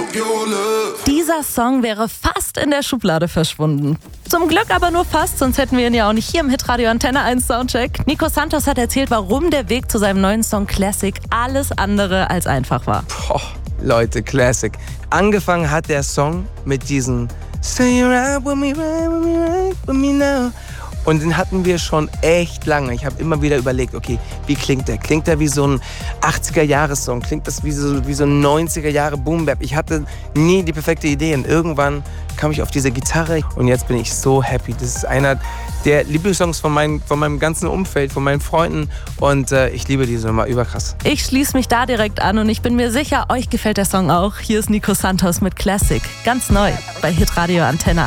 Dieser Song wäre fast in der Schublade verschwunden. Zum Glück aber nur fast, sonst hätten wir ihn ja auch nicht hier im Hitradio Antenne 1 Soundcheck. Nico Santos hat erzählt, warum der Weg zu seinem neuen Song Classic alles andere als einfach war. Boah, Leute, Classic. Angefangen hat der Song mit diesem Say you're right with me, right with me now. Und den hatten wir schon echt lange. Ich habe immer wieder überlegt, okay, wie klingt der? Klingt der wie so ein 80er-Jahres-Song? Klingt das wie so ein 90er-Jahre-Boom-Bap? Ich hatte nie die perfekte Idee. Und irgendwann kam ich auf diese Gitarre und jetzt bin ich so happy. Das ist einer der Lieblingssongs von meinem ganzen Umfeld, von meinen Freunden. Und ich liebe diese Nummer überkrass. Ich schließe mich da direkt an und ich bin mir sicher, euch gefällt der Song auch. Hier ist Nico Santos mit Classic. Ganz neu bei Hitradio Antenne 1.